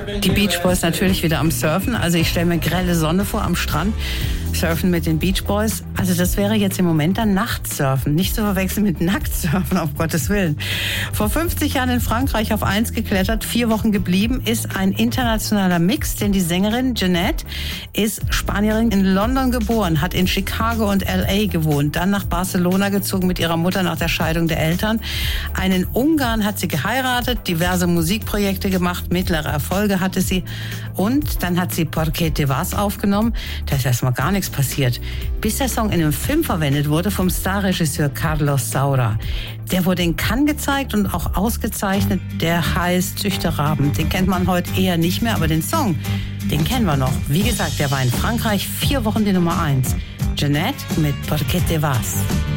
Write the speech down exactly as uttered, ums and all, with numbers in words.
Die Beach Boys natürlich wieder am Surfen. Also ich stelle mir grelle Sonne vor am Strand. Surfen mit den Beach Boys. Also das wäre jetzt im Moment dann Nachtsurfen. Nicht zu verwechseln mit Nacktsurfen, auf Gottes Willen. Vor fünfzig Jahren in Frankreich auf eins geklettert, vier Wochen geblieben, ist ein internationaler Mix, denn die Sängerin Jeanette ist Spanierin, in London geboren, hat in Chicago und L A gewohnt, dann nach Barcelona gezogen mit ihrer Mutter nach der Scheidung der Eltern. Einen Ungarn hat sie geheiratet, diverse Musikprojekte gemacht, mittlere Erfolge hatte sie und dann hat sie Porque te vas aufgenommen. Da ist erstmal gar nichts passiert, bis der Song in einem Film verwendet wurde vom Starregisseur Carlos Saura. Der wurde in Cannes gezeigt und auch ausgezeichnet. Der heißt Züchterraben. Den kennt man heute eher nicht mehr, aber den Song, den kennen wir noch. Wie gesagt, der war in Frankreich vier Wochen die Nummer eins. Jeanette mit Porque te vas.